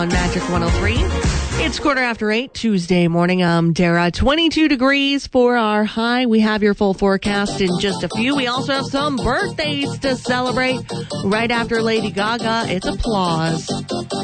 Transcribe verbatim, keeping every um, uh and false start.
On Magic one oh three. It's quarter after eight, Tuesday morning. I'm Dara. twenty-two degrees for our high. We have your full forecast in just a few. We also have some birthdays to celebrate right after Lady Gaga. It's Applause.